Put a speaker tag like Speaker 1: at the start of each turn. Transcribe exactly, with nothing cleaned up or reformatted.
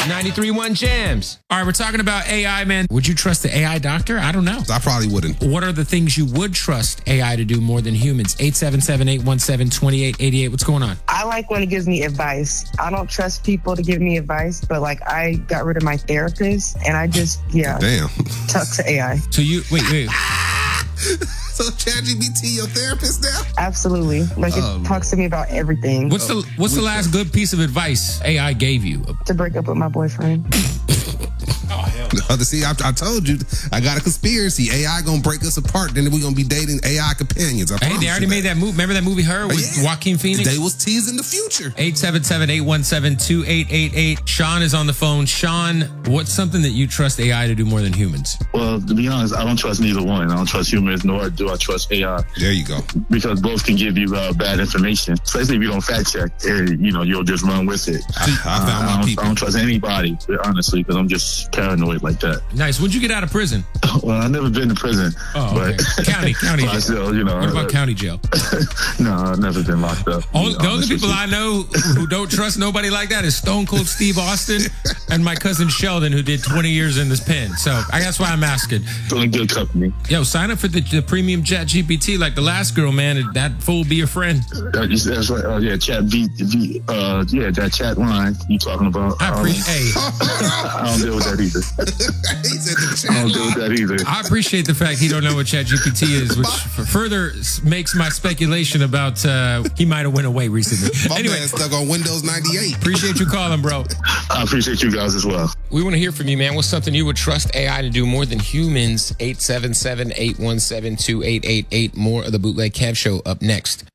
Speaker 1: ninety-three point one Jams.
Speaker 2: All right, we're talking about A I, man. Would you trust the A I doctor? I don't know.
Speaker 3: I probably wouldn't.
Speaker 2: What are the things you would trust A I to do more than humans? eight seven seven, eight one seven, two eight eight eight. What's going on?
Speaker 4: I like when it gives me advice. I don't trust people to give me advice, but like I got rid of my therapist and I just, yeah,
Speaker 3: Damn.
Speaker 4: talk to A I.
Speaker 2: So you, wait, wait.
Speaker 3: So ChatGPT your therapist now?
Speaker 4: Absolutely. Like it
Speaker 3: Oh,
Speaker 4: talks to me about everything.
Speaker 2: What's the what's the last good piece of advice A I gave you?
Speaker 4: To break up with my boyfriend.
Speaker 3: No, see, I, I told you, I got a conspiracy. A I gonna break us apart. Then we're gonna be dating A I companions. I
Speaker 2: Hey, they already made that movie. Remember that movie, Her, with
Speaker 3: Yeah.
Speaker 2: Joaquin Phoenix?
Speaker 3: They was teasing the future.
Speaker 2: eight seven seven, eight one seven, two eight eight eight. Sean is on the phone. Sean, what's something that you trust A I to do more than humans?
Speaker 5: Well, to be honest, I don't trust neither one. I don't trust humans, nor do I trust A I.
Speaker 3: There you go.
Speaker 5: Because both can give you uh, bad information, especially if you don't fact check. Uh, you know, you'll just run with it.
Speaker 3: I, I found
Speaker 5: Uh, I,
Speaker 3: my
Speaker 5: don't,
Speaker 3: people.
Speaker 5: I don't trust anybody, honestly, because I'm just paranoid like that.
Speaker 2: Nice. When'd you get out of prison?
Speaker 5: Well, I've never been to prison.
Speaker 2: Oh,
Speaker 5: but
Speaker 2: okay. County, county
Speaker 5: but I
Speaker 2: jail.
Speaker 5: still, you know.
Speaker 2: What about
Speaker 5: uh,
Speaker 2: county jail?
Speaker 5: No, I've never been locked up.
Speaker 2: All,
Speaker 5: to be
Speaker 2: the only
Speaker 5: honest
Speaker 2: people
Speaker 5: with you.
Speaker 2: I know who don't trust nobody like that is Stone Cold Steve Austin and my cousin Sheldon, who did twenty years in this pen. So I that's why I'm asking.
Speaker 5: Still in good company.
Speaker 2: Yo, sign up for the, the premium Chat G P T like the last girl, man. That fool be your friend.
Speaker 5: That is, that's right. Oh, yeah, chat V, v, uh, yeah, that chat line you talking about.
Speaker 2: I
Speaker 5: um,
Speaker 2: appreciate.
Speaker 5: I don't deal with that either.
Speaker 3: He said the
Speaker 5: I
Speaker 3: chat
Speaker 5: don't deal with
Speaker 3: line.
Speaker 5: that either.
Speaker 2: I appreciate the fact he don't know what Chat G P T is, which f- further s- makes my speculation about uh, he might have went away recently.
Speaker 3: My
Speaker 2: Anyway,
Speaker 3: man stuck on Windows ninety-eight.
Speaker 2: appreciate you calling, bro.
Speaker 5: I appreciate you guys as well.
Speaker 1: We want to hear from you, man. What's something you would trust A I to do more than humans? eight seven seven, eight one seven, two eight eight eight. More of the Bootleg Kev Show up next.